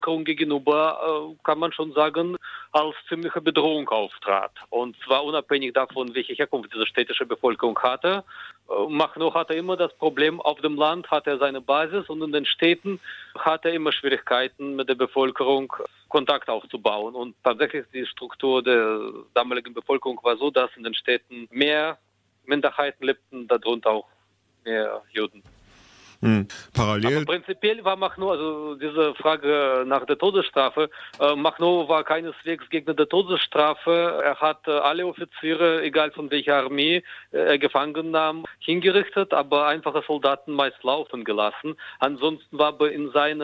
gegenüber, kann man schon sagen, als ziemliche Bedrohung auftrat. Und zwar unabhängig davon, welche Herkunft diese städtische Bevölkerung hatte. Machno hatte immer das Problem, auf dem Land hat er seine Basis und in den Städten hat er immer Schwierigkeiten mit der Bevölkerung Kontakt aufzubauen. Und tatsächlich die Struktur der damaligen Bevölkerung war so, dass in den Städten mehr Minderheiten lebten, darunter auch mehr Juden. Aber Parallel. prinzipiell war Machno, also diese Frage nach der Todesstrafe, Machno war keineswegs Gegner der Todesstrafe. Er hat alle Offiziere, egal von welcher Armee er gefangen nahm, hingerichtet, aber einfache Soldaten meist laufen gelassen. Ansonsten war aber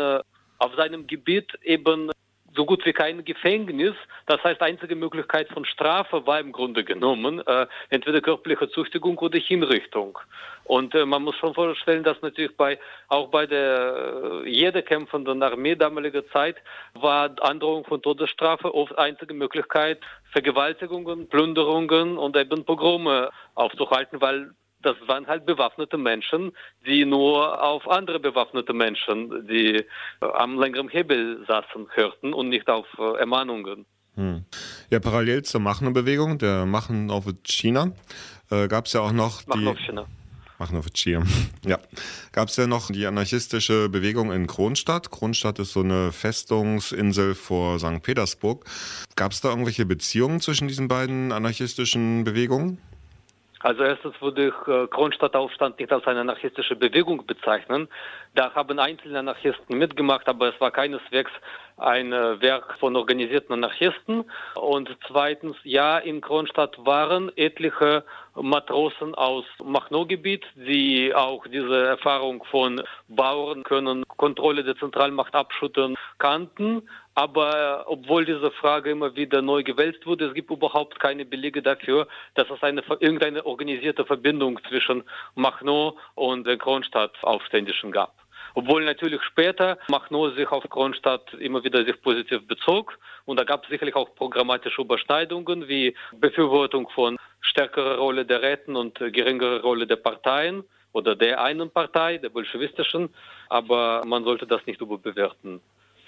auf seinem Gebiet eben so gut wie kein Gefängnis. Das heißt, einzige Möglichkeit von Strafe war im Grunde genommen entweder körperliche Züchtigung oder Hinrichtung. Und man muss schon vorstellen, dass natürlich auch bei der jeder kämpfenden Armee damaliger Zeit war Androhung von Todesstrafe oft einzige Möglichkeit, Vergewaltigungen, Plünderungen und eben Pogrome aufzuhalten, weil das waren halt bewaffnete Menschen, die nur auf andere bewaffnete Menschen, die am längeren Hebel saßen, hörten und nicht auf Ermahnungen. Ja, parallel zur Machno-Bewegung, der Machnowitschina, gab es ja auch noch die Machnowщина. Machnowitschina. Ja, gab es ja noch die anarchistische Bewegung in Kronstadt. Kronstadt ist so eine Festungsinsel vor St. Petersburg. Gab es da irgendwelche Beziehungen zwischen diesen beiden anarchistischen Bewegungen? Also erstens würde ich Kronstadtaufstand nicht als eine anarchistische Bewegung bezeichnen. Da haben einzelne Anarchisten mitgemacht, aber es war keineswegs ein Werk von organisierten Anarchisten. Und zweitens, ja, in Kronstadt waren etliche Matrosen aus Machno-Gebiet, die auch diese Erfahrung von Bauern können Kontrolle der Zentralmacht abschütteln kannten. Aber obwohl diese Frage immer wieder neu gewälzt wurde, es gibt überhaupt keine Belege dafür, dass es irgendeine organisierte Verbindung zwischen Machno und den Kronstadt-Aufständischen gab. Obwohl natürlich später Machno sich auf Kronstadt immer wieder sich positiv bezog und da gab es sicherlich auch programmatische Überschneidungen wie Befürwortung von stärkerer Rolle der Räten und geringerer Rolle der Parteien oder der einen Partei, der bolschewistischen, aber man sollte das nicht überbewerten.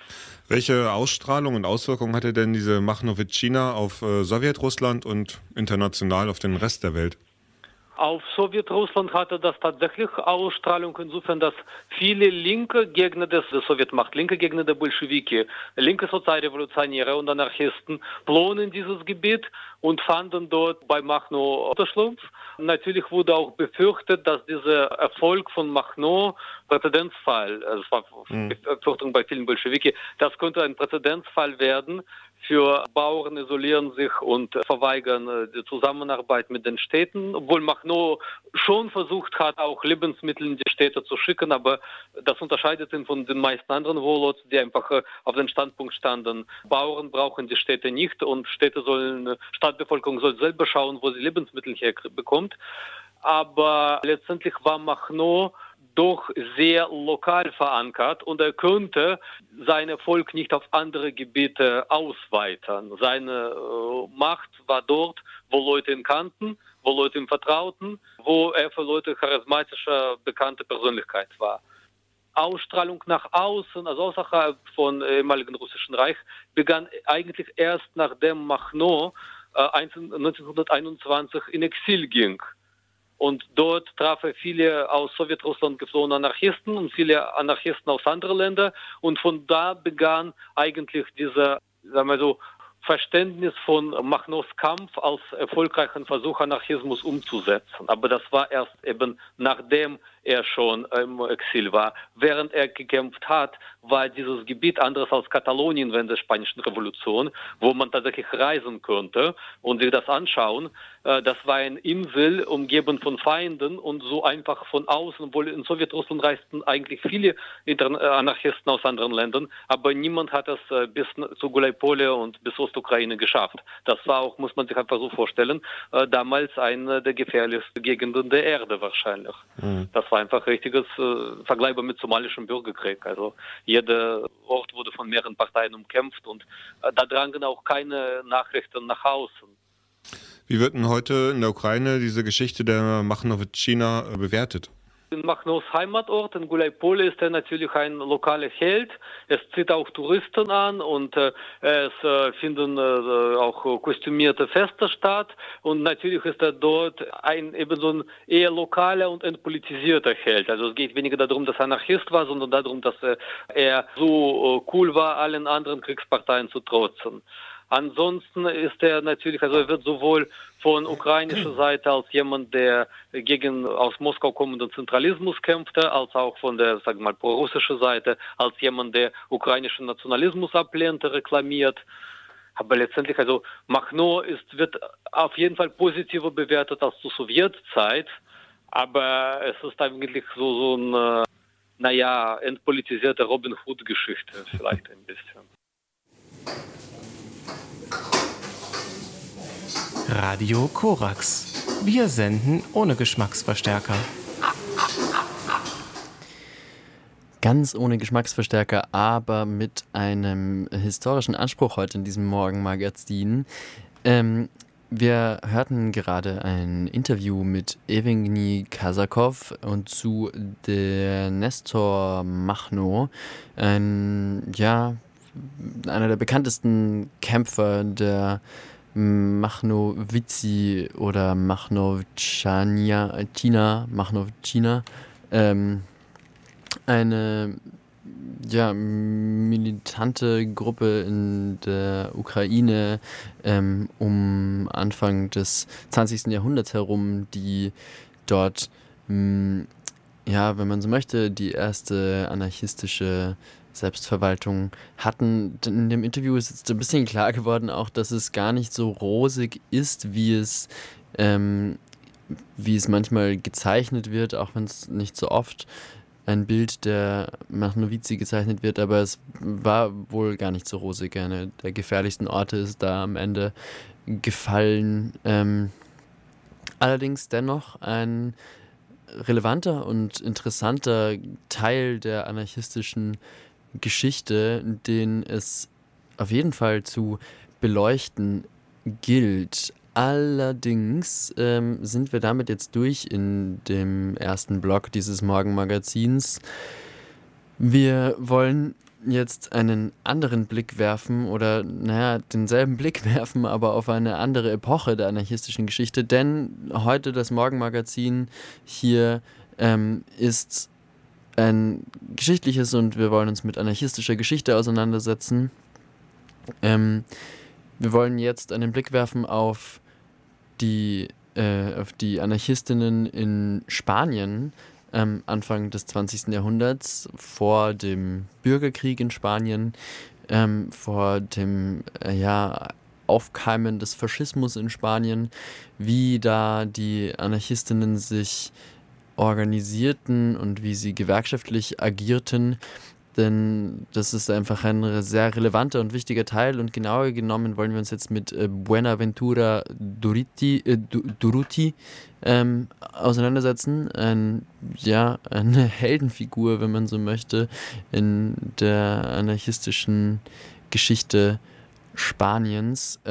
Welche Ausstrahlung und Auswirkungen hatte denn diese Machnowitschina auf Sowjetrussland und international auf den Rest der Welt? Auf Sowjetrussland hatte das tatsächlich Ausstrahlung insofern, dass viele linke Gegner der Sowjetmacht, linke Gegner der Bolschewiki, linke Sozialrevolutionäre und Anarchisten flohen in dieses Gebiet und fanden dort bei Machno Unterschlupf. Natürlich wurde auch befürchtet, dass dieser Erfolg von Machno Präzedenzfall, also es war Befürchtung bei vielen Bolschewiki, das könnte ein Präzedenzfall werden für Bauern isolieren sich und verweigern die Zusammenarbeit mit den Städten, obwohl Machno schon versucht hat, auch Lebensmittel in die Städte zu schicken, aber das unterscheidet ihn von den meisten anderen Warlords, die einfach auf den Standpunkt standen, Bauern brauchen die Städte nicht und Stadtbevölkerung soll selber schauen, wo sie Lebensmittel herbekommt. Aber letztendlich war Machno doch sehr lokal verankert und er könnte sein Erfolg nicht auf andere Gebiete ausweiten. Seine Macht war dort, wo Leute ihn kannten, wo Leute ihm vertrauten, wo er für Leute charismatische, bekannte Persönlichkeit war. Ausstrahlung nach außen, also außerhalb von ehemaligen Russischen Reich, begann eigentlich erst nachdem Machno 1921 in Exil ging. Und dort traf er viele aus Sowjetrussland geflohene Anarchisten und viele Anarchisten aus anderen Ländern. Und von da begann eigentlich dieser, sagen wir so, Verständnis von Machnos Kampf als erfolgreichen Versuch, Anarchismus umzusetzen. Aber das war erst eben nachdem er schon im Exil war. Während er gekämpft hat, war dieses Gebiet anderes als Katalonien während der Spanischen Revolution, wo man tatsächlich reisen konnte und sich das anschauen. Das war eine Insel, umgeben von Feinden und so einfach von außen, obwohl in Sowjetrussland reisten eigentlich viele Anarchisten aus anderen Ländern, aber niemand hat es bis zu Guleipole und bis Ostukraine geschafft. Das war auch, muss man sich einfach so vorstellen, damals eine der gefährlichsten Gegenden der Erde wahrscheinlich. Das war einfach richtiges vergleichbar mit somalischem Bürgerkrieg. Also jeder Ort wurde von mehreren Parteien umkämpft und da drangen auch keine Nachrichten nach außen. Wie wird denn heute in der Ukraine diese Geschichte der Machnowitschina bewertet? In Machnos Heimatort, in Guляйполе, ist er natürlich ein lokaler Held. Es zieht auch Touristen an und es finden auch kostümierte Feste statt. Und natürlich ist er dort eben so ein eher lokaler und entpolitisierter Held. Also es geht weniger darum, dass er Anarchist war, sondern darum, dass er so cool war, allen anderen Kriegsparteien zu trotzen. Ansonsten ist er natürlich, also er wird sowohl von ukrainischer Seite als jemand, der gegen aus Moskau kommenden Zentralismus kämpfte, als auch von der, sagen wir mal, prorussischen Seite als jemand, der ukrainischen Nationalismus ablehnte, reklamiert. Aber letztendlich, also Machno wird auf jeden Fall positiver bewertet als zur Sowjetzeit, aber es ist eigentlich so ein, entpolitisierte Robin Hood-Geschichte vielleicht ein bisschen. Radio Korax. Wir senden ohne Geschmacksverstärker. Ganz ohne Geschmacksverstärker, aber mit einem historischen Anspruch heute in diesem Morgenmagazin. Wir hörten gerade ein Interview mit Evgeny Kazakov und zu der Nestor Machno, einer der bekanntesten Kämpfer der Machnowici oder Machnowtschina, eine militante Gruppe in der Ukraine um Anfang des 20. Jahrhunderts herum, die dort, wenn man so möchte, die erste anarchistische Selbstverwaltung hatten. In dem Interview ist jetzt ein bisschen klar geworden auch, dass es gar nicht so rosig ist, wie es manchmal gezeichnet wird, auch wenn es nicht so oft ein Bild der Machnowici gezeichnet wird, aber es war wohl gar nicht so rosig. Einer der gefährlichsten Orte ist da am Ende gefallen. Allerdings dennoch ein relevanter und interessanter Teil der anarchistischen Geschichte, den es auf jeden Fall zu beleuchten gilt. Allerdings sind wir damit jetzt durch in dem ersten Block dieses Morgenmagazins. Wir wollen jetzt einen anderen Blick werfen oder denselben Blick werfen, aber auf eine andere Epoche der anarchistischen Geschichte, denn heute das Morgenmagazin hier ist ein geschichtliches und wir wollen uns mit anarchistischer Geschichte auseinandersetzen. Wir wollen jetzt einen Blick werfen auf die Anarchistinnen in Spanien Anfang des 20. Jahrhunderts, vor dem Bürgerkrieg in Spanien, vor dem Aufkeimen des Faschismus in Spanien, wie da die Anarchistinnen sich organisierten und wie sie gewerkschaftlich agierten. Denn das ist einfach ein sehr relevanter und wichtiger Teil und genauer genommen wollen wir uns jetzt mit Buenaventura Durruti auseinandersetzen. Eine Heldenfigur, wenn man so möchte, in der anarchistischen Geschichte Spaniens.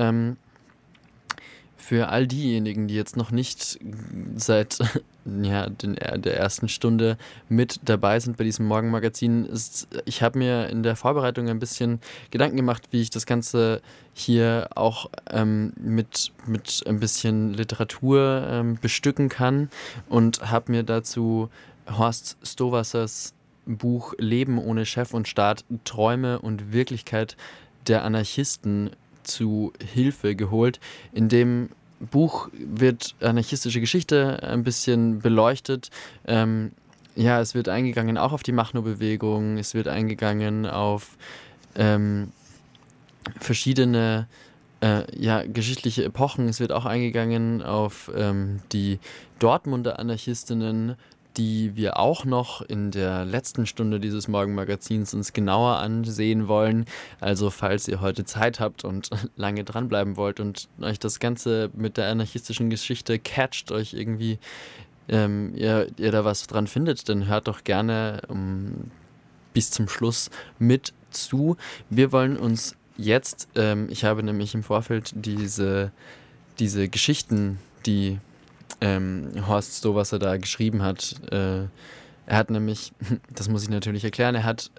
Für all diejenigen, die jetzt noch nicht seit der ersten Stunde mit dabei sind bei diesem Morgenmagazin, ich habe mir in der Vorbereitung ein bisschen Gedanken gemacht, wie ich das Ganze hier auch mit ein bisschen Literatur bestücken kann und habe mir dazu Horst Stowassers Buch Leben ohne Chef und Staat, Träume und Wirklichkeit der Anarchisten zu Hilfe geholt. In dem Buch wird anarchistische Geschichte ein bisschen beleuchtet. Es wird eingegangen auch auf die Machno-Bewegung, es wird eingegangen auf verschiedene geschichtliche Epochen, es wird auch eingegangen auf die Dortmunder Anarchistinnen, die wir auch noch in der letzten Stunde dieses Morgenmagazins uns genauer ansehen wollen. Also falls ihr heute Zeit habt und lange dranbleiben wollt und euch das Ganze mit der anarchistischen Geschichte catcht, euch irgendwie ihr da was dran findet, dann hört doch gerne bis zum Schluss mit zu. Wir wollen uns jetzt, ich habe nämlich im Vorfeld diese Geschichten, die Horst Stoh, was er da geschrieben hat. Er hat nämlich, das muss ich natürlich erklären, er hat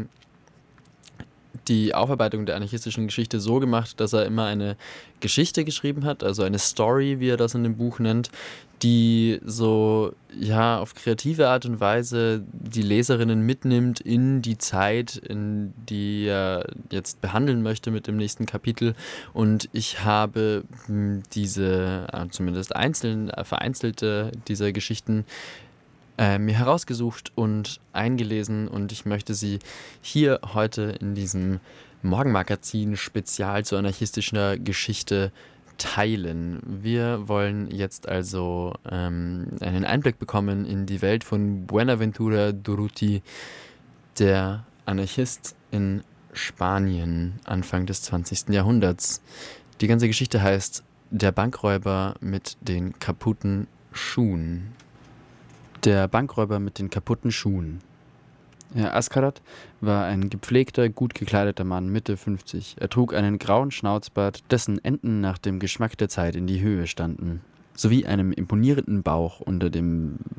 die Aufarbeitung der anarchistischen Geschichte so gemacht, dass er immer eine Geschichte geschrieben hat, also eine Story, wie er das in dem Buch nennt, die so, ja, auf kreative Art und Weise die Leserinnen mitnimmt in die Zeit, in die er jetzt behandeln möchte mit dem nächsten Kapitel. Und ich habe diese, zumindest vereinzelte dieser Geschichten mir herausgesucht und eingelesen, und ich möchte sie hier heute in diesem Morgenmagazin Spezial zu anarchistischer Geschichte teilen. Wir wollen jetzt also einen Einblick bekommen in die Welt von Buenaventura Durruti, der Anarchist in Spanien Anfang des 20. Jahrhunderts. Die ganze Geschichte heißt Der Bankräuber mit den kaputten Schuhen. Der Bankräuber mit den kaputten Schuhen. Herr Ascarat war ein gepflegter, gut gekleideter Mann Mitte 50. Er trug einen grauen Schnauzbart, dessen Enden nach dem Geschmack der Zeit in die Höhe standen, sowie einem imponierenden Bauch unter der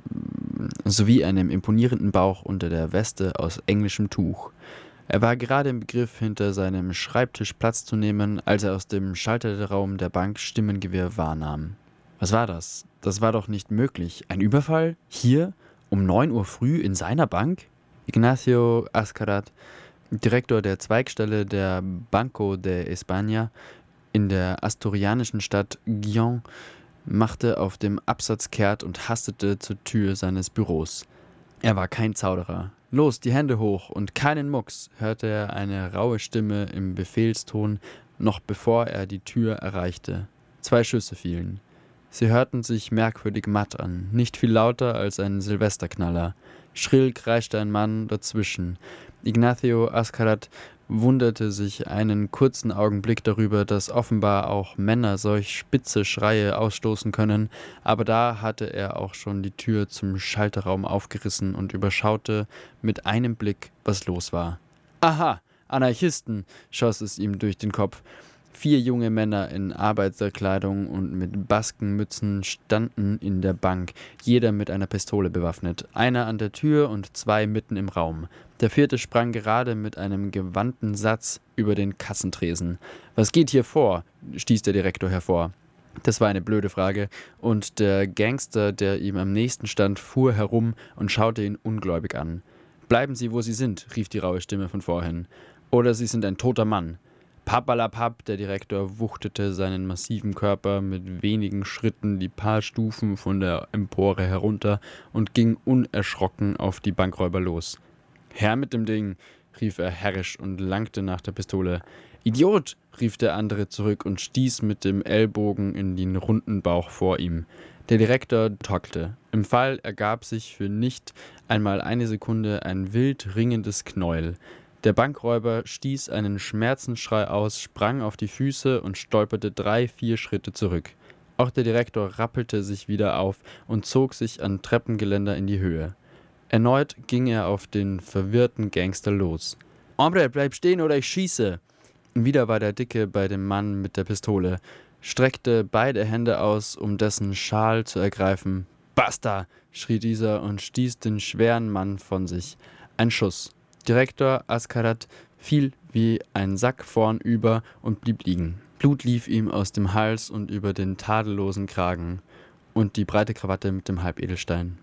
Weste aus englischem Tuch. Er war gerade im Begriff, hinter seinem Schreibtisch Platz zu nehmen, als er aus dem Schalterraum der Bank Stimmengewirr wahrnahm. Was war das? Das war doch nicht möglich. Ein Überfall? Hier? Um 9 Uhr früh in seiner Bank? Ignacio Ascarat, Direktor der Zweigstelle der Banco de España in der asturianischen Stadt Gijón, machte auf dem Absatz kehrt und hastete zur Tür seines Büros. Er war kein Zauderer. »Los, die Hände hoch und keinen Mucks«, hörte er eine raue Stimme im Befehlston, noch bevor er die Tür erreichte. 2 Schüsse fielen. Sie hörten sich merkwürdig matt an, nicht viel lauter als ein Silvesterknaller. Schrill kreischte ein Mann dazwischen. Ignacio Ascarat wunderte sich einen kurzen Augenblick darüber, dass offenbar auch Männer solch spitze Schreie ausstoßen können, aber da hatte er auch schon die Tür zum Schalterraum aufgerissen und überschaute mit einem Blick, was los war. »Aha, Anarchisten«, schoss es ihm durch den Kopf. 4 junge Männer in Arbeiterkleidung und mit Baskenmützen standen in der Bank, jeder mit einer Pistole bewaffnet, einer an der Tür und 2 mitten im Raum. Der 4. sprang gerade mit einem gewandten Satz über den Kassentresen. »Was geht hier vor?« stieß der Direktor hervor. Das war eine blöde Frage, und der Gangster, der ihm am nächsten stand, fuhr herum und schaute ihn ungläubig an. »Bleiben Sie, wo Sie sind«, rief die raue Stimme von vorhin. »Oder Sie sind ein toter Mann.« Pappalapapp, der Direktor wuchtete seinen massiven Körper mit wenigen Schritten die paar Stufen von der Empore herunter und ging unerschrocken auf die Bankräuber los. »Her mit dem Ding«, rief er herrisch und langte nach der Pistole. »Idiot«, rief der andere zurück und stieß mit dem Ellbogen in den runden Bauch vor ihm. Der Direktor tockelte. Im Fall ergab sich für nicht einmal eine Sekunde ein wild ringendes Knäuel. Der Bankräuber stieß einen Schmerzensschrei aus, sprang auf die Füße und stolperte 3-4 Schritte zurück. Auch der Direktor rappelte sich wieder auf und zog sich an Treppengeländer in die Höhe. Erneut ging er auf den verwirrten Gangster los. »Hombre, bleib stehen oder ich schieße!« Wieder war der Dicke bei dem Mann mit der Pistole, streckte beide Hände aus, um dessen Schal zu ergreifen. »Basta!« schrie dieser und stieß den schweren Mann von sich. Ein Schuss. Direktor Ascarat fiel wie ein Sack vornüber und blieb liegen. Blut lief ihm aus dem Hals und über den tadellosen Kragen und die breite Krawatte mit dem Halbedelstein.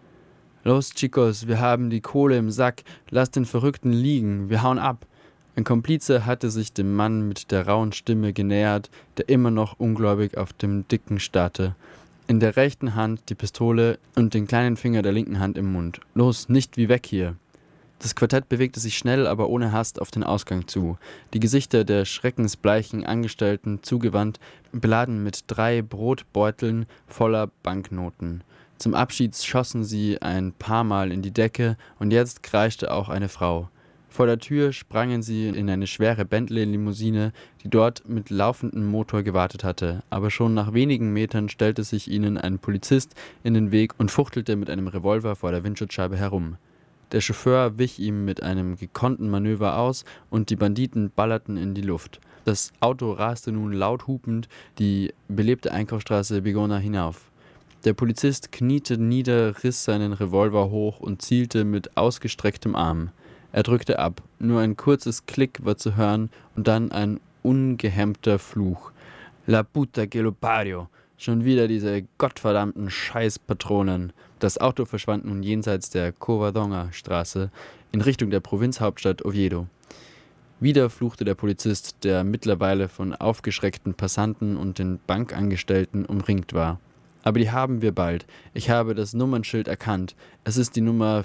»Los, Chicos, wir haben die Kohle im Sack, lasst den Verrückten liegen, wir hauen ab!« Ein Komplize hatte sich dem Mann mit der rauen Stimme genähert, der immer noch ungläubig auf dem Dicken starrte. In der rechten Hand die Pistole und den kleinen Finger der linken Hand im Mund. »Los, nicht wie weg hier!« Das Quartett bewegte sich schnell, aber ohne Hast auf den Ausgang zu. Die Gesichter der schreckensbleichen Angestellten zugewandt, beladen mit 3 Brotbeuteln voller Banknoten. Zum Abschied schossen sie ein paar Mal in die Decke, und jetzt kreischte auch eine Frau. Vor der Tür sprangen sie in eine schwere Bentley-Limousine, die dort mit laufendem Motor gewartet hatte. Aber schon nach wenigen Metern stellte sich ihnen ein Polizist in den Weg und fuchtelte mit einem Revolver vor der Windschutzscheibe herum. Der Chauffeur wich ihm mit einem gekonnten Manöver aus und die Banditen ballerten in die Luft. Das Auto raste nun laut hupend die belebte Einkaufsstraße Begoña hinauf. Der Polizist kniete nieder, riss seinen Revolver hoch und zielte mit ausgestrecktem Arm. Er drückte ab. Nur ein kurzes Klick war zu hören und dann ein ungehemmter Fluch. La puta que lo parió. Schon wieder diese gottverdammten Scheißpatronen. Das Auto verschwand nun jenseits der Covadonga-Straße in Richtung der Provinzhauptstadt Oviedo. Wieder fluchte der Polizist, der mittlerweile von aufgeschreckten Passanten und den Bankangestellten umringt war. Aber die haben wir bald. Ich habe das Nummernschild erkannt. Es ist die Nummer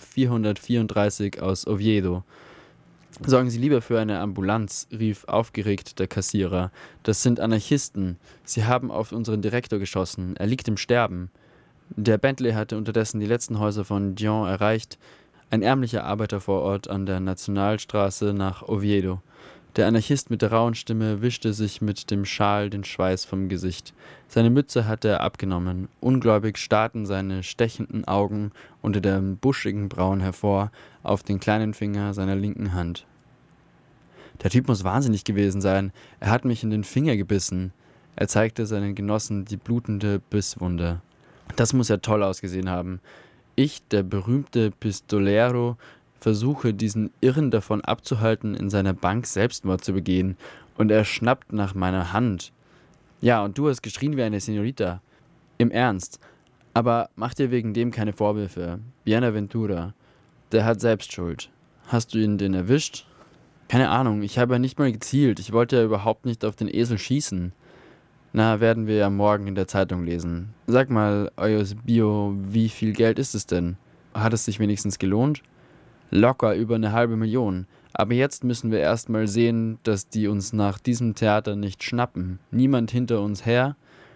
434 aus Oviedo. Sorgen Sie lieber für eine Ambulanz, rief aufgeregt der Kassierer. Das sind Anarchisten. Sie haben auf unseren Direktor geschossen. Er liegt im Sterben. Der Bentley hatte unterdessen die letzten Häuser von Dijon erreicht, ein ärmlicher Arbeitervorort an der Nationalstraße nach Oviedo. Der Anarchist mit der rauen Stimme wischte sich mit dem Schal den Schweiß vom Gesicht. Seine Mütze hatte er abgenommen. Ungläubig starrten seine stechenden Augen unter den buschigen Brauen hervor auf den kleinen Finger seiner linken Hand. Der Typ muss wahnsinnig gewesen sein. Er hat mich in den Finger gebissen. Er zeigte seinen Genossen die blutende Bisswunde. Das muss ja toll ausgesehen haben. Ich, der berühmte Pistolero, versuche diesen Irren davon abzuhalten, in seiner Bank Selbstmord zu begehen. Und er schnappt nach meiner Hand. Ja, und du hast geschrien wie eine Senorita. Im Ernst. Aber mach dir wegen dem keine Vorwürfe. Buenaventura. Der hat Selbstschuld. Hast du ihn denn erwischt? Keine Ahnung, ich habe ja nicht mal gezielt. Ich wollte ja überhaupt nicht auf den Esel schießen. Na, werden wir ja morgen in der Zeitung lesen. Sag mal, Eusebio, wie viel Geld ist es denn? Hat es sich wenigstens gelohnt? Locker über 500.000. Aber jetzt müssen wir erst mal sehen, dass die uns nach diesem Theater nicht schnappen. Niemand hinter uns her?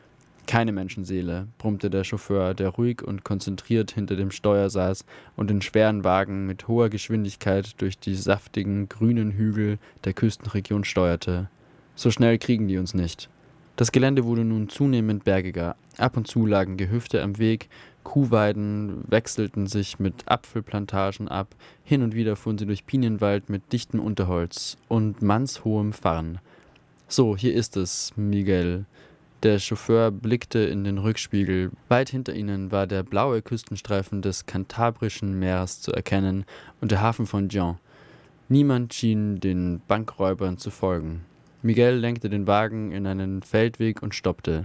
Keine Menschenseele, brummte der Chauffeur, der ruhig und konzentriert hinter dem Steuer saß und den schweren Wagen mit hoher Geschwindigkeit durch die saftigen, grünen Hügel der Küstenregion steuerte. So schnell kriegen die uns nicht. Das Gelände wurde nun zunehmend bergiger. Ab und zu lagen Gehöfte am Weg, Kuhweiden wechselten sich mit Apfelplantagen ab, hin und wieder fuhren sie durch Pinienwald mit dichtem Unterholz und mannshohem Farn. So, hier ist es, Miguel. Der Chauffeur blickte in den Rückspiegel. Weit hinter ihnen war der blaue Küstenstreifen des Kantabrischen Meeres zu erkennen und der Hafen von Dijon. Niemand schien den Bankräubern zu folgen. Miguel lenkte den Wagen in einen Feldweg und stoppte.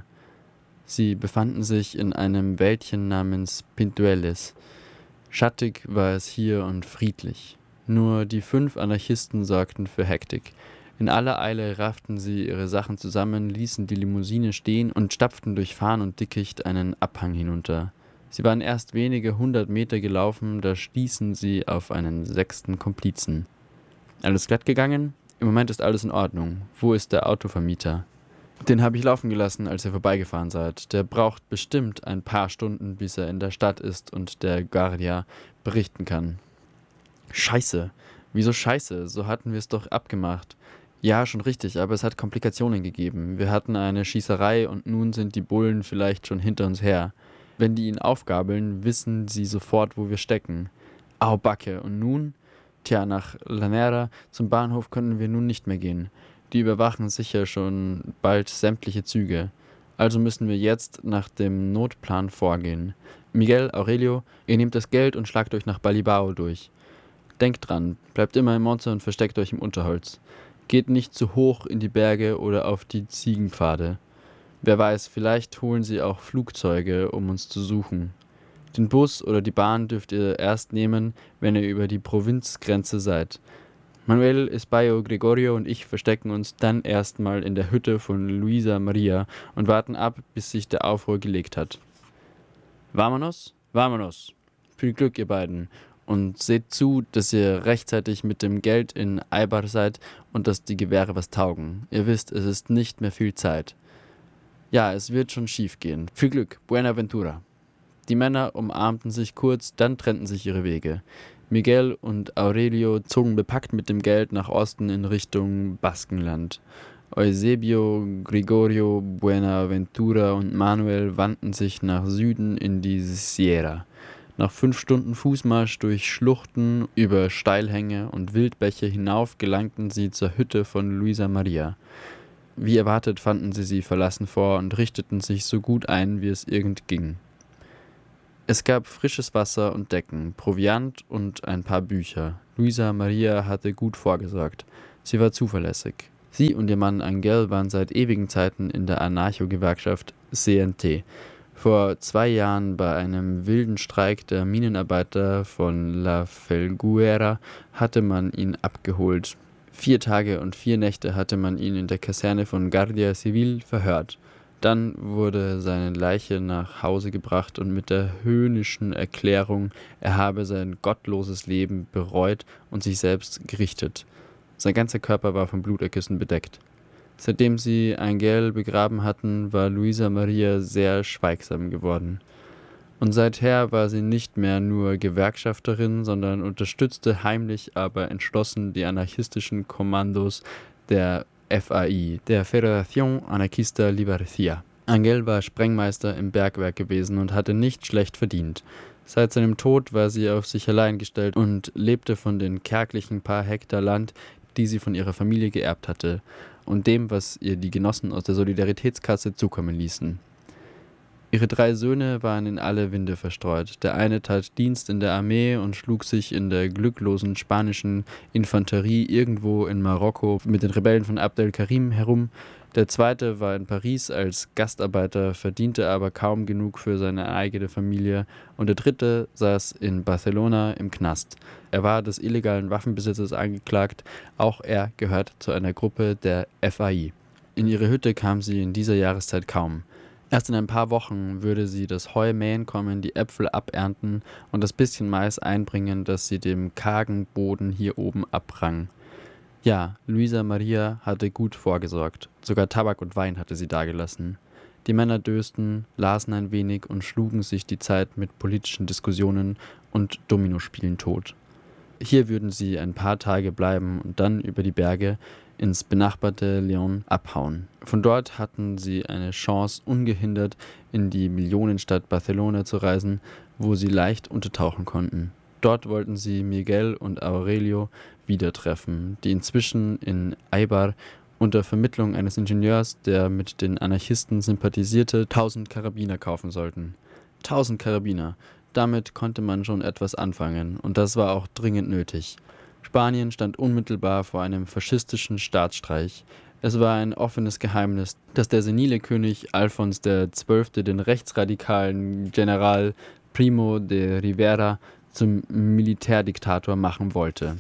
Sie befanden sich in einem Wäldchen namens Pintueles. Schattig war es hier und friedlich. Nur die 5 Anarchisten sorgten für Hektik. In aller Eile rafften sie ihre Sachen zusammen, ließen die Limousine stehen und stapften durch Farn und Dickicht einen Abhang hinunter. Sie waren erst wenige 100 Meter gelaufen, da stießen sie auf einen 6. Komplizen. Alles glatt gegangen? Im Moment ist alles in Ordnung. Wo ist der Autovermieter? Den habe ich laufen gelassen, als ihr vorbeigefahren seid. Der braucht bestimmt ein paar Stunden, bis er in der Stadt ist und der Guardia berichten kann. Scheiße. Wieso scheiße? So hatten wir es doch abgemacht. Ja, schon richtig, aber es hat Komplikationen gegeben. Wir hatten eine Schießerei und nun sind die Bullen vielleicht schon hinter uns her. Wenn die ihn aufgabeln, wissen sie sofort, wo wir stecken. Au Backe, und nun? Tja, nach Lanera zum Bahnhof können wir nun nicht mehr gehen. Die überwachen sicher schon bald sämtliche Züge. Also müssen wir jetzt nach dem Notplan vorgehen. Miguel, Aurelio, ihr nehmt das Geld und schlagt euch nach Balibao durch. Denkt dran, bleibt immer im Monte und versteckt euch im Unterholz. Geht nicht zu hoch in die Berge oder auf die Ziegenpfade. Wer weiß, vielleicht holen sie auch Flugzeuge, um uns zu suchen. Den Bus oder die Bahn dürft ihr erst nehmen, wenn ihr über die Provinzgrenze seid. Manuel, Espayo, Gregorio und ich verstecken uns dann erstmal in der Hütte von Luisa Maria und warten ab, bis sich der Aufruhr gelegt hat. Vamonos? Vamonos. Viel Glück, ihr beiden. Und seht zu, dass ihr rechtzeitig mit dem Geld in Eibar seid und dass die Gewehre was taugen. Ihr wisst, es ist nicht mehr viel Zeit. Ja, es wird schon schief gehen. Viel Glück. Buenaventura. Die Männer umarmten sich kurz, dann trennten sich ihre Wege. Miguel und Aurelio zogen bepackt mit dem Geld nach Osten in Richtung Baskenland. Eusebio, Gregorio, Buenaventura und Manuel wandten sich nach Süden in die Sierra. Nach 5 Stunden Fußmarsch durch Schluchten, über Steilhänge und Wildbäche hinauf gelangten sie zur Hütte von Luisa Maria. Wie erwartet fanden sie verlassen vor und richteten sich so gut ein, wie es irgend ging. Es gab frisches Wasser und Decken, Proviant und ein paar Bücher. Luisa Maria hatte gut vorgesorgt. Sie war zuverlässig. Sie und ihr Mann Angel waren seit ewigen Zeiten in der Anarcho-Gewerkschaft CNT. Vor 2 Jahren bei einem wilden Streik der Minenarbeiter von La Felguera hatte man ihn abgeholt. 4 Tage und 4 Nächte hatte man ihn in der Kaserne von Guardia Civil verhört. Dann wurde seine Leiche nach Hause gebracht und mit der höhnischen Erklärung, er habe sein gottloses Leben bereut und sich selbst gerichtet. Sein ganzer Körper war von Blutergüssen bedeckt. Seitdem sie Angel begraben hatten, war Luisa Maria sehr schweigsam geworden. Und seither war sie nicht mehr nur Gewerkschafterin, sondern unterstützte heimlich, aber entschlossen die anarchistischen Kommandos der FAI, der Federación Anarquista Libercia. Angel war Sprengmeister im Bergwerk gewesen und hatte nicht schlecht verdient. Seit seinem Tod war sie auf sich allein gestellt und lebte von den kärglichen paar Hektar Land, die sie von ihrer Familie geerbt hatte, und dem, was ihr die Genossen aus der Solidaritätskasse zukommen ließen. Ihre 3 Söhne waren in alle Winde verstreut. Der eine tat Dienst in der Armee und schlug sich in der glücklosen spanischen Infanterie irgendwo in Marokko mit den Rebellen von Abd el-Karim herum. Der zweite war in Paris als Gastarbeiter, verdiente aber kaum genug für seine eigene Familie. Und der dritte saß in Barcelona im Knast. Er war des illegalen Waffenbesitzes angeklagt. Auch er gehört zu einer Gruppe der FAI. In ihre Hütte kam sie in dieser Jahreszeit kaum. Erst in ein paar Wochen würde sie das Heu mähen kommen, die Äpfel abernten und das bisschen Mais einbringen, das sie dem kargen Boden hier oben abrang. Ja, Luisa Maria hatte gut vorgesorgt. Sogar Tabak und Wein hatte sie dagelassen. Die Männer dösten, lasen ein wenig und schlugen sich die Zeit mit politischen Diskussionen und Dominospielen tot. Hier würden sie ein paar Tage bleiben und dann über die Berge ins benachbarte León abhauen. Von dort hatten sie eine Chance, ungehindert in die Millionenstadt Barcelona zu reisen, wo sie leicht untertauchen konnten. Dort wollten sie Miguel und Aurelio wieder treffen, die inzwischen in Eibar unter Vermittlung eines Ingenieurs, der mit den Anarchisten sympathisierte, 1000 Karabiner kaufen sollten. 1000 Karabiner, damit konnte man schon etwas anfangen, und das war auch dringend nötig. Spanien stand unmittelbar vor einem faschistischen Staatsstreich. Es war ein offenes Geheimnis, dass der senile König Alfons XII. Den rechtsradikalen General Primo de Rivera zum Militärdiktator machen wollte.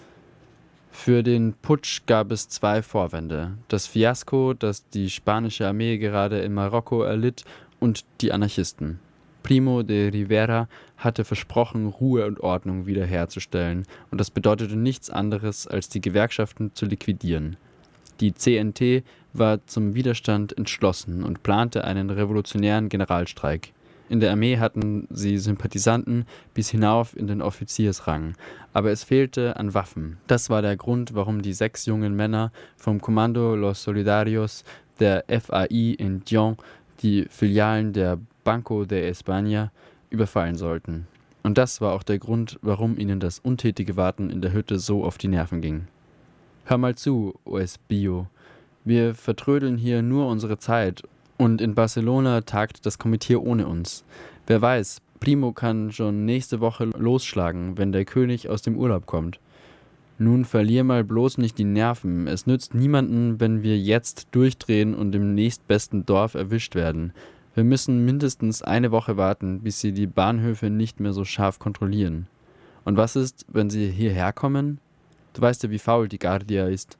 Für den Putsch gab es 2 Vorwände: das Fiasko, das die spanische Armee gerade in Marokko erlitt, und die Anarchisten. Primo de Rivera hatte versprochen, Ruhe und Ordnung wiederherzustellen, und das bedeutete nichts anderes, als die Gewerkschaften zu liquidieren. Die CNT war zum Widerstand entschlossen und plante einen revolutionären Generalstreik. In der Armee hatten sie Sympathisanten bis hinauf in den Offiziersrang, aber es fehlte an Waffen. Das war der Grund, warum die 6 jungen Männer vom Kommando Los Solidarios der FAI in Dijon die Filialen der Banco de España überfallen sollten. Und das war auch der Grund, warum ihnen das untätige Warten in der Hütte so auf die Nerven ging. Hör mal zu, o Espio. Wir vertrödeln hier nur unsere Zeit, und in Barcelona tagt das Komitee ohne uns. Wer weiß, Primo kann schon nächste Woche losschlagen, wenn der König aus dem Urlaub kommt. Nun verlier mal bloß nicht die Nerven. Es nützt niemanden, wenn wir jetzt durchdrehen und im nächstbesten Dorf erwischt werden. Wir müssen mindestens eine Woche warten, bis sie die Bahnhöfe nicht mehr so scharf kontrollieren. Und was ist, wenn sie hierher kommen? Du weißt ja, wie faul die Guardia ist.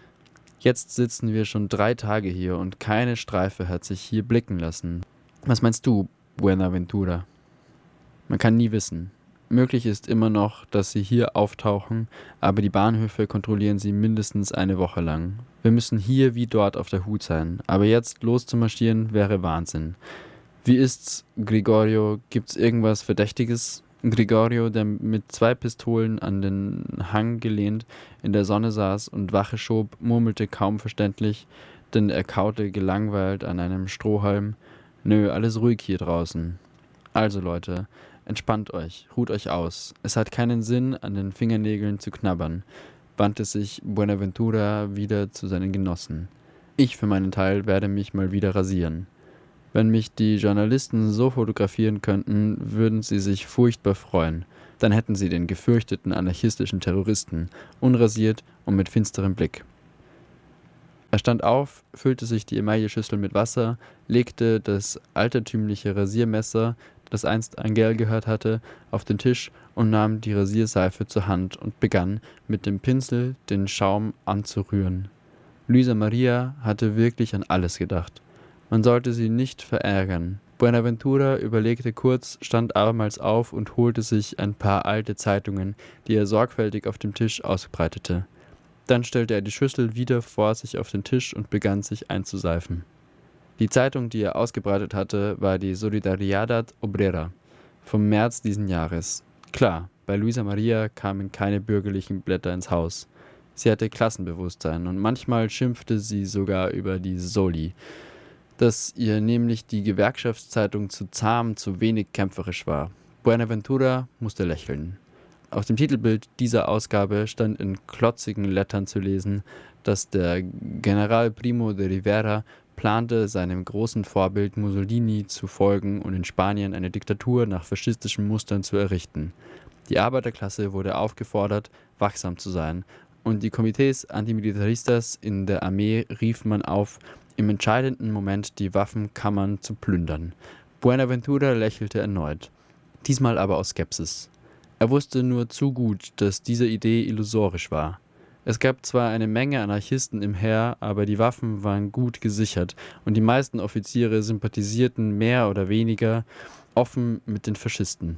Jetzt sitzen wir schon 3 Tage hier und keine Streife hat sich hier blicken lassen. Was meinst du, Buenaventura? Man kann nie wissen. Möglich ist immer noch, dass sie hier auftauchen, aber die Bahnhöfe kontrollieren sie mindestens eine Woche lang. Wir müssen hier wie dort auf der Hut sein, aber jetzt loszumarschieren wäre Wahnsinn. Wie ist's, Gregorio? Gibt's irgendwas Verdächtiges? Gregorio, der mit 2 Pistolen an den Hang gelehnt in der Sonne saß und Wache schob, murmelte kaum verständlich, denn er kaute gelangweilt an einem Strohhalm. Nö, alles ruhig hier draußen. Also Leute, entspannt euch, ruht euch aus. Es hat keinen Sinn, an den Fingernägeln zu knabbern, wandte sich Buenaventura wieder zu seinen Genossen. Ich für meinen Teil werde mich mal wieder rasieren. Wenn mich die Journalisten so fotografieren könnten, würden sie sich furchtbar freuen. Dann hätten sie den gefürchteten anarchistischen Terroristen, unrasiert und mit finsterem Blick. Er stand auf, füllte sich die Emailleschüssel mit Wasser, legte das altertümliche Rasiermesser, das einst Angel gehört hatte, auf den Tisch und nahm die Rasierseife zur Hand und begann, mit dem Pinsel den Schaum anzurühren. Luisa Maria hatte wirklich an alles gedacht. Man sollte sie nicht verärgern. Buenaventura überlegte kurz, stand abermals auf und holte sich ein paar alte Zeitungen, die er sorgfältig auf dem Tisch ausbreitete. Dann stellte er die Schüssel wieder vor sich auf den Tisch und begann sich einzuseifen. Die Zeitung, die er ausgebreitet hatte, war die Solidaridad Obrera vom März diesen Jahres. Klar, bei Luisa Maria kamen keine bürgerlichen Blätter ins Haus. Sie hatte Klassenbewusstsein und manchmal schimpfte sie sogar über die Soli, dass ihr nämlich die Gewerkschaftszeitung zu zahm, zu wenig kämpferisch war. Buenaventura musste lächeln. Auf dem Titelbild dieser Ausgabe stand in klotzigen Lettern zu lesen, dass der General Primo de Rivera plante, seinem großen Vorbild Mussolini zu folgen und in Spanien eine Diktatur nach faschistischen Mustern zu errichten. Die Arbeiterklasse wurde aufgefordert, wachsam zu sein, und die Komitees Antimilitaristas in der Armee rief man auf, im entscheidenden Moment die Waffenkammern zu plündern. Buenaventura lächelte erneut, diesmal aber aus Skepsis. Er wusste nur zu gut, dass diese Idee illusorisch war. Es gab zwar eine Menge Anarchisten im Heer, aber die Waffen waren gut gesichert und die meisten Offiziere sympathisierten mehr oder weniger offen mit den Faschisten.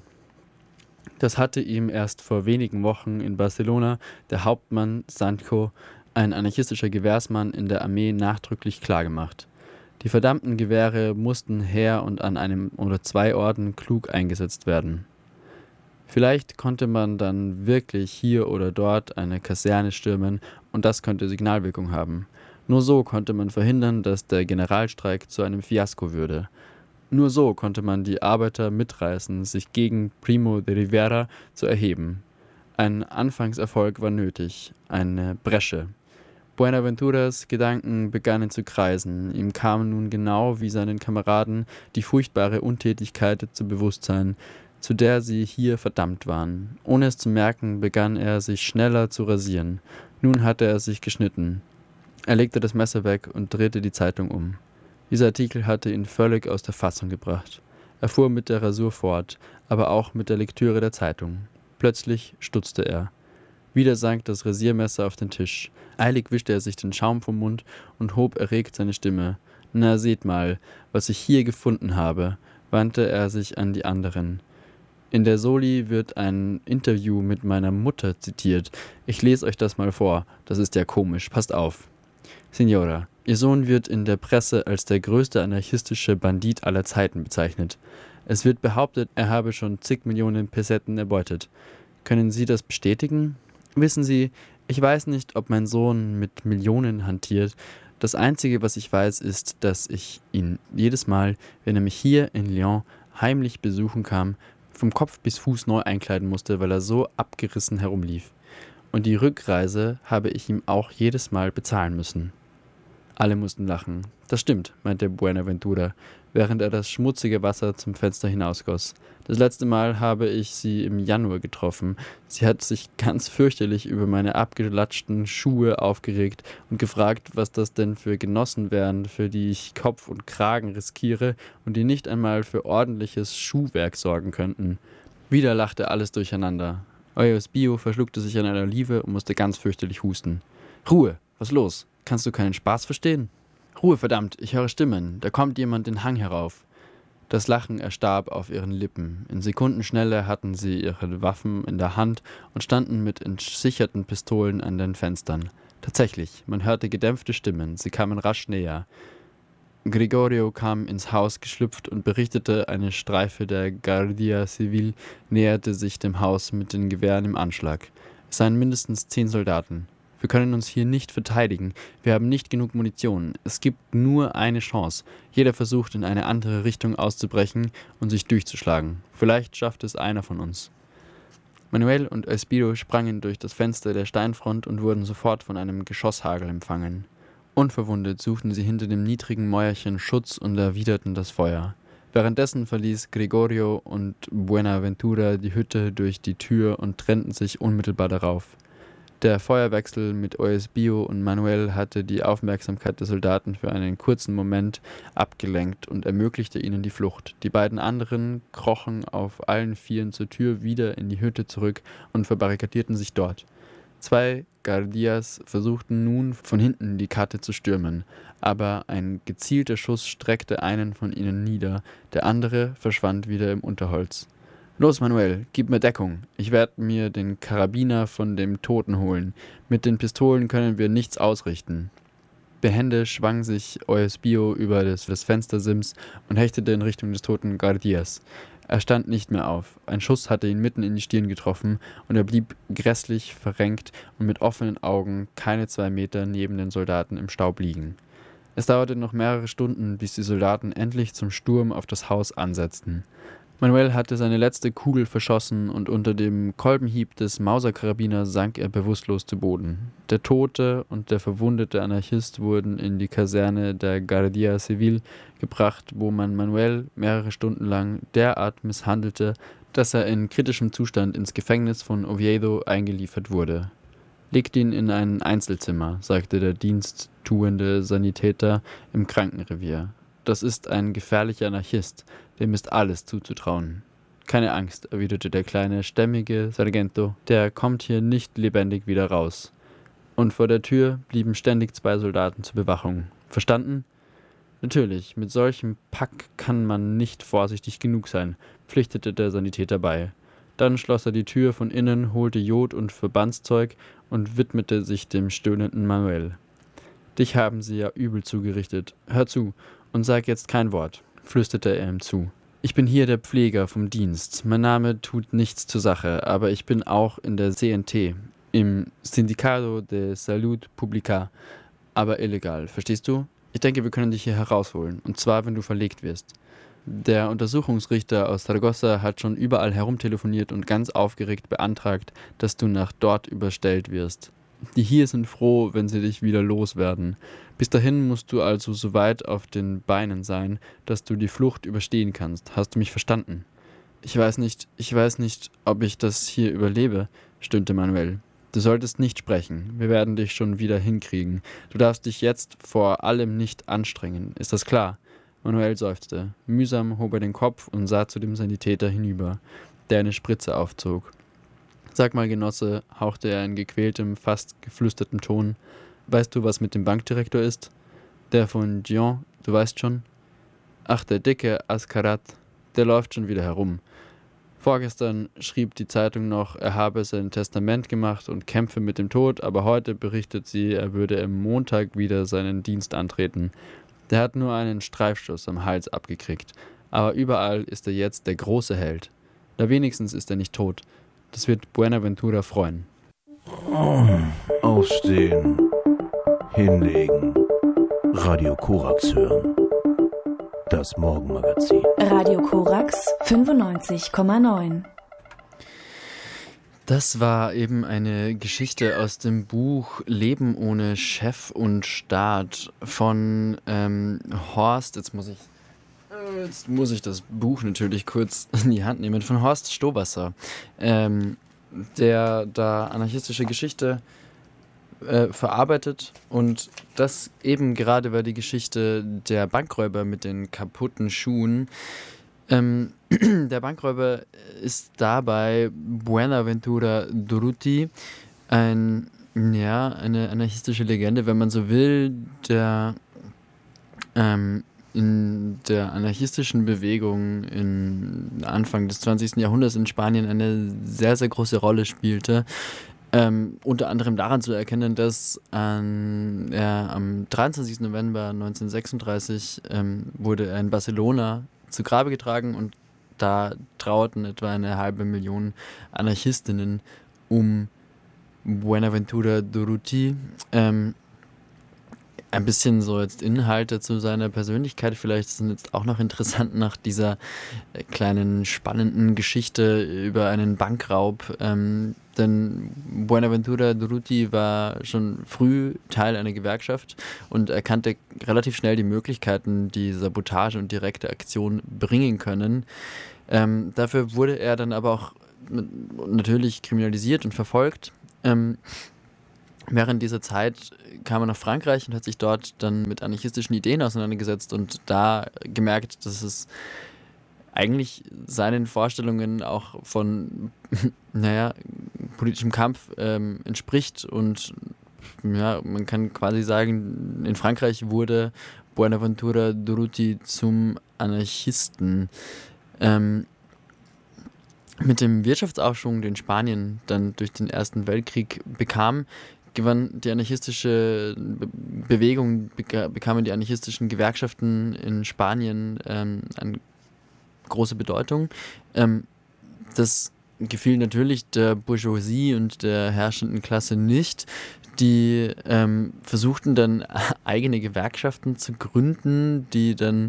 Das hatte ihm erst vor wenigen Wochen in Barcelona der Hauptmann Sancho, ein anarchistischer Gewehrsmann in der Armee, nachdrücklich klargemacht. Die verdammten Gewehre mussten her und an einem oder zwei Orten klug eingesetzt werden. Vielleicht konnte man dann wirklich hier oder dort eine Kaserne stürmen und das könnte Signalwirkung haben. Nur so konnte man verhindern, dass der Generalstreik zu einem Fiasko würde. Nur so konnte man die Arbeiter mitreißen, sich gegen Primo de Rivera zu erheben. Ein Anfangserfolg war nötig, eine Bresche. Buenaventuras Gedanken begannen zu kreisen. Ihm kam nun genau wie seinen Kameraden die furchtbare Untätigkeit zu Bewusstsein, zu der sie hier verdammt waren. Ohne es zu merken, begann er sich schneller zu rasieren. Nun hatte er sich geschnitten. Er legte das Messer weg und drehte die Zeitung um. Dieser Artikel hatte ihn völlig aus der Fassung gebracht. Er fuhr mit der Rasur fort, aber auch mit der Lektüre der Zeitung. Plötzlich stutzte er. Wieder sank das Rasiermesser auf den Tisch. Eilig wischte er sich den Schaum vom Mund und hob erregt seine Stimme. »Na, seht mal, was ich hier gefunden habe«, wandte er sich an die anderen. In der Soli wird ein Interview mit meiner Mutter zitiert. Ich lese euch das mal vor. Das ist ja komisch. Passt auf. Signora, Ihr Sohn wird in der Presse als der größte anarchistische Bandit aller Zeiten bezeichnet. Es wird behauptet, er habe schon zig Millionen Pesetten erbeutet. Können Sie das bestätigen? Wissen Sie, ich weiß nicht, ob mein Sohn mit Millionen hantiert. Das Einzige, was ich weiß, ist, dass ich ihn jedes Mal, wenn er mich hier in Lyon heimlich besuchen kam, vom Kopf bis Fuß neu einkleiden musste, weil er so abgerissen herumlief. Und die Rückreise habe ich ihm auch jedes Mal bezahlen müssen. Alle mussten lachen. Das stimmt, meinte Buenaventura, während er das schmutzige Wasser zum Fenster hinausgoss. Das letzte Mal habe ich sie im Januar getroffen. Sie hat sich ganz fürchterlich über meine abgelatschten Schuhe aufgeregt und gefragt, was das denn für Genossen wären, für die ich Kopf und Kragen riskiere und die nicht einmal für ordentliches Schuhwerk sorgen könnten. Wieder lachte alles durcheinander. Eusebio verschluckte sich an einer Olive und musste ganz fürchterlich husten. »Ruhe, was los? Kannst du keinen Spaß verstehen?« »Ruhe, verdammt, ich höre Stimmen. Da kommt jemand den Hang herauf.« Das Lachen erstarb auf ihren Lippen. In Sekundenschnelle hatten sie ihre Waffen in der Hand und standen mit entsicherten Pistolen an den Fenstern. Tatsächlich, man hörte gedämpfte Stimmen. Sie kamen rasch näher. Gregorio kam ins Haus geschlüpft und berichtete, eine Streife der Guardia Civil näherte sich dem Haus mit den Gewehren im Anschlag. Es seien mindestens 10 Soldaten. Wir können uns hier nicht verteidigen. Wir haben nicht genug Munition. Es gibt nur eine Chance. Jeder versucht, in eine andere Richtung auszubrechen und sich durchzuschlagen. Vielleicht schafft es einer von uns. Manuel und Eusebio sprangen durch das Fenster der Steinfront und wurden sofort von einem Geschosshagel empfangen. Unverwundet suchten sie hinter dem niedrigen Mäuerchen Schutz und erwiderten das Feuer. Währenddessen verließ Gregorio und Buenaventura die Hütte durch die Tür und trennten sich unmittelbar darauf. Der Feuerwechsel mit Eusebio und Manuel hatte die Aufmerksamkeit der Soldaten für einen kurzen Moment abgelenkt und ermöglichte ihnen die Flucht. Die beiden anderen krochen auf allen Vieren zur Tür wieder in die Hütte zurück und verbarrikadierten sich dort. 2 Guardias versuchten nun von hinten die Karte zu stürmen, aber ein gezielter Schuss streckte einen von ihnen nieder, der andere verschwand wieder im Unterholz. »Los, Manuel, gib mir Deckung. Ich werde mir den Karabiner von dem Toten holen. Mit den Pistolen können wir nichts ausrichten.« Behende schwang sich Eusebio über des Fenstersims und hechtete in Richtung des toten Guardias. Er stand nicht mehr auf. Ein Schuss hatte ihn mitten in die Stirn getroffen und er blieb grässlich verrenkt und mit offenen Augen keine 2 Meter neben den Soldaten im Staub liegen. Es dauerte noch mehrere Stunden, bis die Soldaten endlich zum Sturm auf das Haus ansetzten. Manuel hatte seine letzte Kugel verschossen und unter dem Kolbenhieb des Mauserkarabiners sank er bewusstlos zu Boden. Der tote und der verwundete Anarchist wurden in die Kaserne der Guardia Civil gebracht, wo man Manuel mehrere Stunden lang derart misshandelte, dass er in kritischem Zustand ins Gefängnis von Oviedo eingeliefert wurde. »Legt ihn in ein Einzelzimmer«, sagte der diensttuende Sanitäter im Krankenrevier. »Das ist ein gefährlicher Anarchist, dem ist alles zuzutrauen.« »Keine Angst«, erwiderte der kleine, stämmige Sargento, »der kommt hier nicht lebendig wieder raus.« Und vor der Tür blieben ständig 2 Soldaten zur Bewachung. »Verstanden?« »Natürlich, mit solchem Pack kann man nicht vorsichtig genug sein«, pflichtete der Sanitäter bei. Dann schloss er die Tür von innen, holte Jod und Verbandszeug und widmete sich dem stöhnenden Manuel. »Dich haben sie ja übel zugerichtet. Hör zu und sag jetzt kein Wort«, flüsterte er ihm zu. »Ich bin hier der Pfleger vom Dienst. Mein Name tut nichts zur Sache, aber ich bin auch in der CNT, im Sindicato de Salud Publica, aber illegal, verstehst du? Ich denke, wir können dich hier herausholen, und zwar, wenn du verlegt wirst.« Der Untersuchungsrichter aus Zaragoza hat schon überall herumtelefoniert und ganz aufgeregt beantragt, dass du nach dort überstellt wirst. Die hier sind froh, wenn sie dich wieder loswerden. Bis dahin musst du also so weit auf den Beinen sein, dass du die Flucht überstehen kannst. Hast du mich verstanden? Ich weiß nicht, ob ich das hier überlebe«, stöhnte Manuel. »Du solltest nicht sprechen. Wir werden dich schon wieder hinkriegen. Du darfst dich jetzt vor allem nicht anstrengen. Ist das klar?« Manuel seufzte. Mühsam hob er den Kopf und sah zu dem Sanitäter hinüber, der eine Spritze aufzog. »Sag mal, Genosse«, hauchte er in gequältem, fast geflüstertem Ton, »weißt du, was mit dem Bankdirektor ist? Der von Dijon, du weißt schon? Ach, der dicke Ascarat, der läuft schon wieder herum. Vorgestern schrieb die Zeitung noch, er habe sein Testament gemacht und kämpfe mit dem Tod, aber heute berichtet sie, er würde am Montag wieder seinen Dienst antreten. Der hat nur einen Streifschuss am Hals abgekriegt, aber überall ist er jetzt der große Held. Da wenigstens ist er nicht tot. Das wird Buenaventura freuen.« Aufstehen, hinlegen, Radio Korax hören. Das Morgenmagazin. Radio Korax 95,9. Das war eben eine Geschichte aus dem Buch Leben ohne Chef und Staat von Horst, jetzt muss ich das Buch natürlich kurz in die Hand nehmen, von Horst Stowasser, der da anarchistische Geschichte verarbeitet, und das eben gerade war die Geschichte der Bankräuber mit den kaputten Schuhen. Der Bankräuber ist dabei Buenaventura Durruti, eine anarchistische Legende, wenn man so will, der in der anarchistischen Bewegung Anfang des 20. Jahrhunderts in Spanien eine sehr, sehr große Rolle spielte. Unter anderem daran zu erkennen, dass er am 23. November 1936 wurde er in Barcelona zu Grabe getragen, und da trauerten etwa 500.000 Anarchistinnen um Buenaventura Durruti. Ein bisschen so jetzt Inhalte zu seiner Persönlichkeit vielleicht sind jetzt auch noch interessant nach dieser kleinen spannenden Geschichte über einen Bankraub. denn Buenaventura Durruti war schon früh Teil einer Gewerkschaft und erkannte relativ schnell die Möglichkeiten, die Sabotage und direkte Aktion bringen können. Dafür wurde er dann aber auch natürlich kriminalisiert und verfolgt. Während dieser Zeit kam er nach Frankreich und hat sich dort dann mit anarchistischen Ideen auseinandergesetzt und da gemerkt, dass es eigentlich seinen Vorstellungen auch von politischem Kampf entspricht. Und ja, man kann quasi sagen, in Frankreich wurde Buenaventura Durruti zum Anarchisten. Mit dem Wirtschaftsaufschwung, den Spanien dann durch den Ersten Weltkrieg bekam, gewann die anarchistische Bewegung, bekamen die anarchistischen Gewerkschaften in Spanien eine große Bedeutung. Das gefiel natürlich der Bourgeoisie und der herrschenden Klasse nicht. Die versuchten dann eigene Gewerkschaften zu gründen, die dann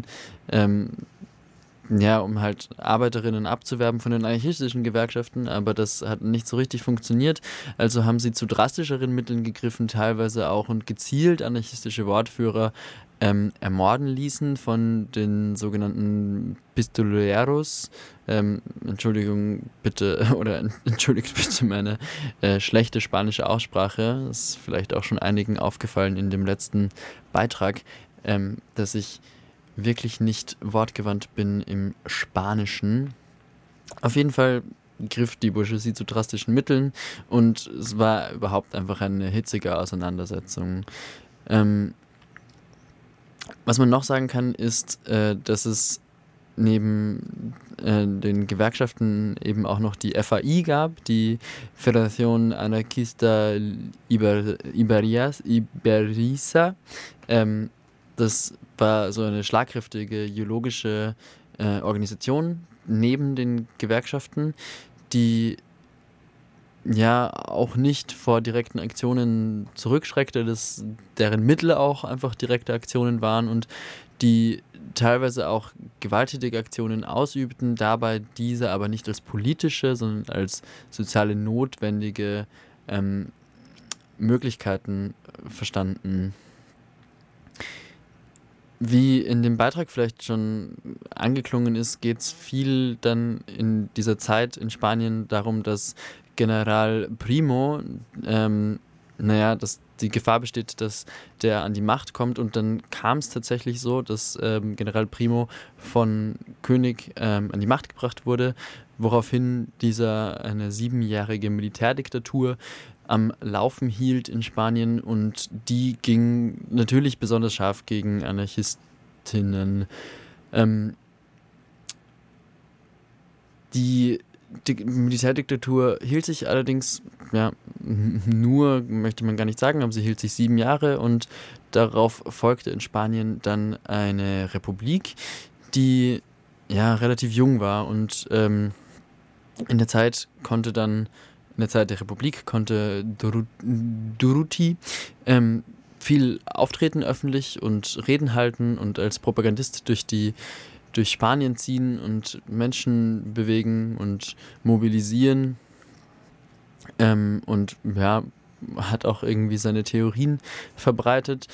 um halt Arbeiterinnen abzuwerben von den anarchistischen Gewerkschaften, aber das hat nicht so richtig funktioniert. Also haben sie zu drastischeren Mitteln gegriffen, teilweise auch und gezielt anarchistische Wortführer ermorden ließen von den sogenannten Pistoleros. Entschuldigt bitte meine schlechte spanische Aussprache. Das ist vielleicht auch schon einigen aufgefallen in dem letzten Beitrag, dass ich wirklich nicht wortgewandt bin im Spanischen. Auf jeden Fall griff die Bourgeoisie zu drastischen Mitteln und es war überhaupt einfach eine hitzige Auseinandersetzung. Was man noch sagen kann, ist, dass es neben den Gewerkschaften eben auch noch die FAI gab, die Federación Anarquista Iberiza. Das war so eine schlagkräftige ideologische Organisation neben den Gewerkschaften, die ja auch nicht vor direkten Aktionen zurückschreckte, deren Mittel auch einfach direkte Aktionen waren und die teilweise auch gewalttätige Aktionen ausübten, dabei diese aber nicht als politische, sondern als soziale notwendige Möglichkeiten verstanden. Wie in dem Beitrag vielleicht schon angeklungen ist, geht es viel dann in dieser Zeit in Spanien darum, dass General Primo, dass die Gefahr besteht, dass der an die Macht kommt, und dann kam es tatsächlich so, dass General Primo von König an die Macht gebracht wurde, woraufhin dieser eine 7-jährige Militärdiktatur am Laufen hielt in Spanien, und die ging natürlich besonders scharf gegen Anarchistinnen. Die Militärdiktatur hielt sich allerdings, nur möchte man gar nicht sagen, aber sie hielt sich 7 Jahre, und darauf folgte in Spanien dann eine Republik, die relativ jung war, und in der Zeit der Republik konnte Durruti viel auftreten öffentlich und Reden halten und als Propagandist durch Spanien ziehen und Menschen bewegen und mobilisieren, und hat auch irgendwie seine Theorien verbreitet.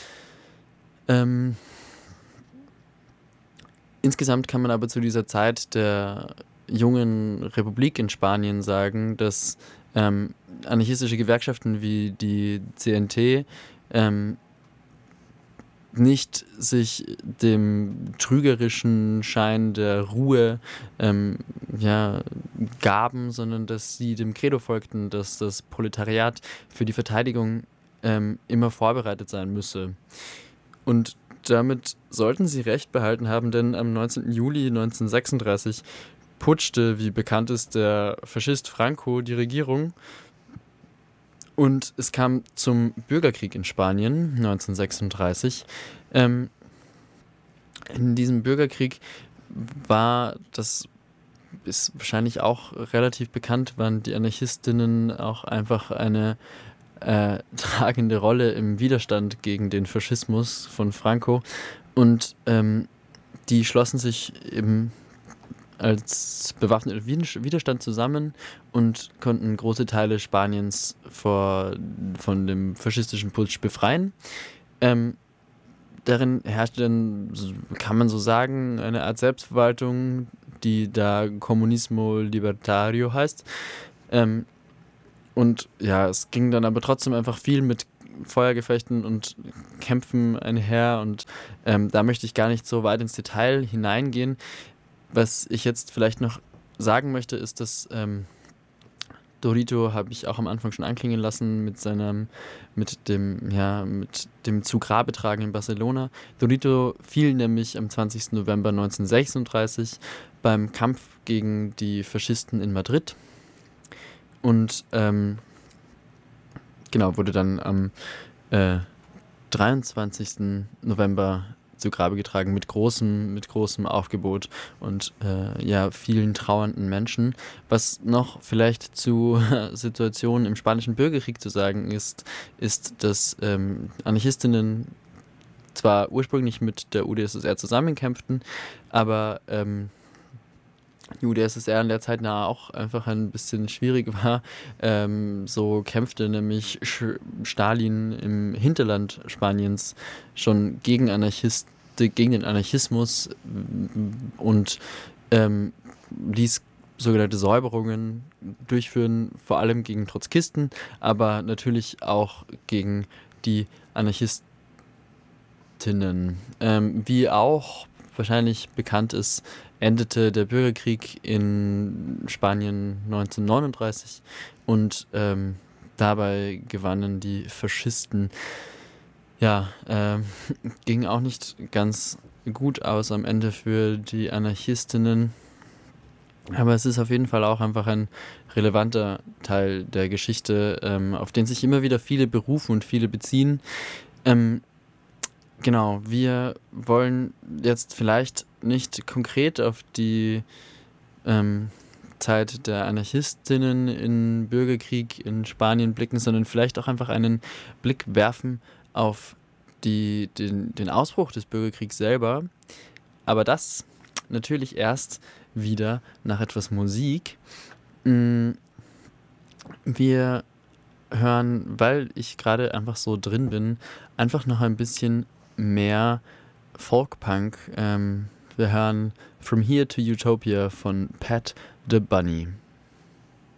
Insgesamt kann man aber zu dieser Zeit der jungen Republik in Spanien sagen, dass anarchistische Gewerkschaften wie die CNT nicht sich dem trügerischen Schein der Ruhe gaben, sondern dass sie dem Credo folgten, dass das Proletariat für die Verteidigung immer vorbereitet sein müsse. Und damit sollten sie recht behalten haben, denn am 19. Juli 1936 putschte, wie bekannt ist, der Faschist Franco die Regierung, und es kam zum Bürgerkrieg in Spanien 1936. In diesem Bürgerkrieg das ist wahrscheinlich auch relativ bekannt, waren die Anarchistinnen auch einfach eine tragende Rolle im Widerstand gegen den Faschismus von Franco, und die schlossen sich eben als bewaffneter Widerstand zusammen und konnten große Teile Spaniens von dem faschistischen Putsch befreien. Darin herrschte dann, kann man so sagen, eine Art Selbstverwaltung, die da Comunismo Libertario heißt. Und ja, es ging dann aber trotzdem einfach viel mit Feuergefechten und Kämpfen einher und da möchte ich gar nicht so weit ins Detail hineingehen. Was ich jetzt vielleicht noch sagen möchte, ist, dass Dorito habe ich auch am Anfang schon anklingen lassen mit dem zu Grabe tragen in Barcelona. Dorito fiel nämlich am 20. November 1936 beim Kampf gegen die Faschisten in Madrid und wurde dann am 23. November zu Grabe getragen mit großem Aufgebot und vielen trauernden Menschen. Was noch vielleicht zu Situationen im Spanischen Bürgerkrieg zu sagen ist, dass Anarchistinnen zwar ursprünglich mit der UdSSR zusammenkämpften, aber die UdSSR in der Zeit auch einfach ein bisschen schwierig war. So kämpfte nämlich Stalin im Hinterland Spaniens schon gegen den Anarchismus und ließ sogenannte Säuberungen durchführen, vor allem gegen Trotzkisten, aber natürlich auch gegen die Anarchistinnen. Wie auch wahrscheinlich bekannt ist, endete der Bürgerkrieg in Spanien 1939 und dabei gewannen die Faschisten. Ja, ging auch nicht ganz gut aus am Ende für die Anarchistinnen, aber es ist auf jeden Fall auch einfach ein relevanter Teil der Geschichte, auf den sich immer wieder viele berufen und viele beziehen. Genau, wir wollen jetzt vielleicht nicht konkret auf die Zeit der Anarchistinnen im Bürgerkrieg in Spanien blicken, sondern vielleicht auch einfach einen Blick werfen auf den Ausbruch des Bürgerkriegs selber. Aber das natürlich erst wieder nach etwas Musik. Wir hören, weil ich gerade einfach so drin bin, einfach noch ein bisschen mehr Folkpunk. Wir hören From Here to Utopia von Pat the Bunny.